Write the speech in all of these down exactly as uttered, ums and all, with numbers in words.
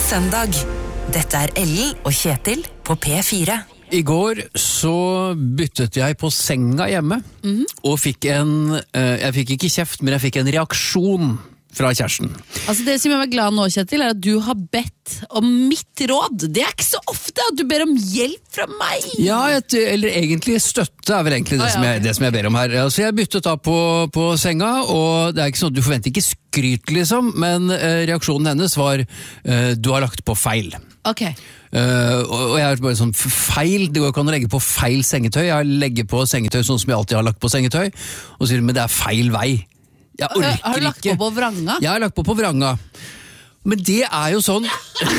søndag. Dette er Ellen og Kjetil på P fire. I går så byttet jeg på senga hjemme, mm-hmm. og fikk en, jeg fikk ikke kjeft, men jeg fikk en reaksjon fra kjæresten. Altså det som jeg var glad nå, Kjetil, er at du har bedt om mitt råd. Det er ikke så ofte at du ber om hjelp fra meg. Ja, et, eller egentlig støtte er vel egentlig det, ah, ja. som, jeg, det som jeg ber om her. Altså jeg byttet da på, på senga, og det er ikke sånn at du forventer ikke skryt liksom, men uh, reaksjonen hennes var uh, du har lagt på feil. Ok. Uh, og jeg er bare sånn feil, det går ikke an å legge på feil sengetøy. Jeg legger på sengetøy sånn som jeg alltid har lagt på sengetøy, og sier, men det er feil vei. Jeg orker ikke. Har du lagt på på vranga? Jeg har lagt på på vranga. Men det er jo sånn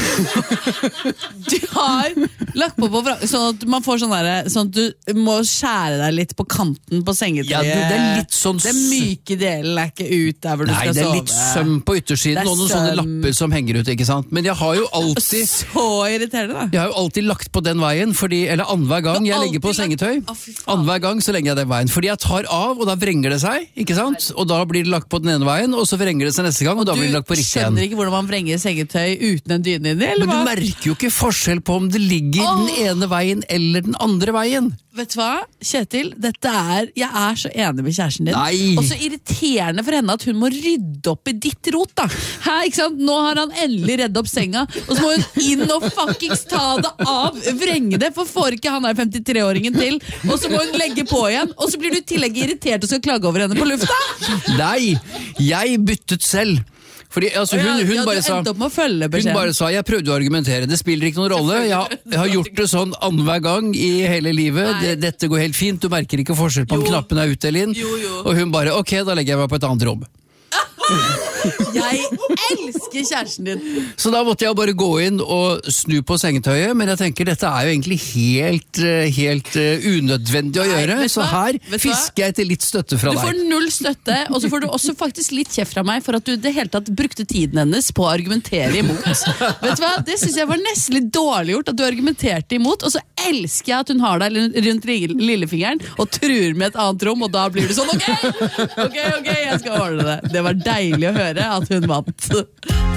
Du har lagt på på vranga sånn at man får sånn der, sånn at du må skjære deg litt på kanten på sengetøyet. Ja, det er litt sånn Den myke delen er ikke ut der hvor du Nei, skal sove. Nei, det er litt søm på yttersiden og noen sånne lapper som henger ut, ikke sant? Men jeg har jo alltid Så irriterende da. Jeg har jo alltid lagt på den veien, fordi, eller annenhver gang jeg legger på sengetøy, annenhver gang så legger jeg den veien, fordi jeg tar av, og da vrenger det seg, ikke sant? Og da blir det lagt på den ene veien, og så vrenger det seg neste gang, og, og da blir det lagt på riktig igjen. Du skjønner ikke hvordan man vrenger sengetøy uten en dyne inni, eller hva? Men du hva? merker jo ikke forskjell på om det ligger oh. den ene veien eller den andre veien. Vet du hva, Kjetil, dette er, jeg er så enig med kjæresten din. Nei. Og så irriterende for henne at hun må rydde opp i ditt rot da. Her, ikke sant? Nå har han endelig reddet opp senga, og så må hun inn og fuckings ta det av, vrenge det, for får ikke han der femtitre-åringen til, og så må hun legge på igjen, og så blir du i tillegg irritert og skal klage over henne på lufta. Nei, jeg byttet selv. Fordi, altså, hun, hun, ja, bare sa, hun bare sa, jeg prøvde å argumentere, det spiller ikke noen rolle, jeg, jeg har gjort det sånn annenhver gang i hele livet, det, dette går helt fint, du merker ikke forskjell på om knappen er ut eller inn, jo, jo. Og hun bare, ok, da legger jeg meg på et annet rom. Jeg elsker kjæresten din. Så da måtte jeg bare gå inn og snu på sengetøyet, men jeg tenker dette er jo egentlig helt, helt uh, unødvendig å Nei, gjøre, så her fisker jeg til litt støtte fra deg. Du får null støtte, og så får du også faktisk litt kjeft fra meg for at du det hele tatt brukte tiden hennes på å argumentere imot. Vet du hva? Det synes jeg var nesten litt dårlig gjort at du argumenterte imot, og så elsker jeg at hun har deg rundt lillefingeren og truer med et annet rom, og da blir det sånn, ok, ok, ok, jeg skal ordne det. Det var deilig å høre at hun vant.